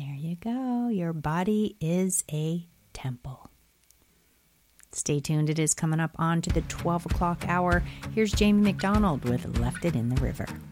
There you go. Your body is a temple. Stay tuned. It is coming up on to the 12 o'clock hour. Here's Jamie McDonald with Left It in the River.